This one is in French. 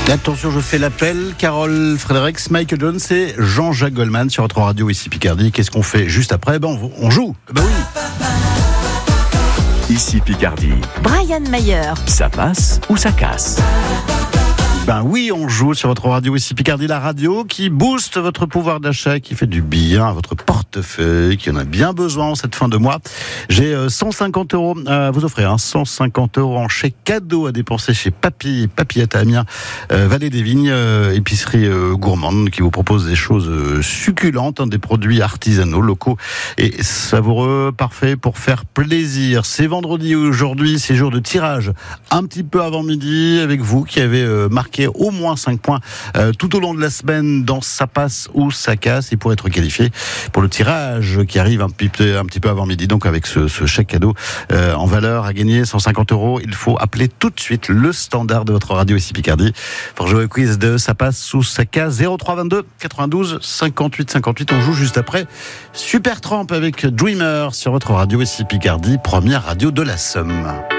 Attention, je fais l'appel. Carole Fredericks, Michael Jones et Jean-Jacques Goldman sur votre radio ici Picardie. Qu'est-ce qu'on fait juste après ? On joue. Oui. Ici Picardie. Brian Mayer. Ça passe ou ça casse ? Oui, on joue sur votre radio ici Picardie, la radio qui booste votre pouvoir d'achat, qui fait du bien à votre portefeuille, qui en a bien besoin en cette fin de mois. J'ai 150 € à vous offrir, 150 € en chèque cadeau à dépenser chez Papillette à Amiens, Vallée des Vignes, épicerie gourmande qui vous propose des choses succulentes, des produits artisanaux, locaux et savoureux, parfait pour faire plaisir. C'est vendredi aujourd'hui, c'est jour de tirage un petit peu avant midi avec vous qui avez marqué au moins 5 points tout au long de la semaine dans Ça passe ou ça casse, et pour être qualifié pour le tirage qui arrive un petit peu avant midi, donc avec ce chèque cadeau en valeur à gagner 150 €, il faut appeler tout de suite le standard de votre radio ici Picardie pour jouer au quiz de Ça passe ou ça casse. 03 22 92 58 58. On joue juste après Supertramp avec Dreamer sur votre radio ici Picardie, première radio de la Somme.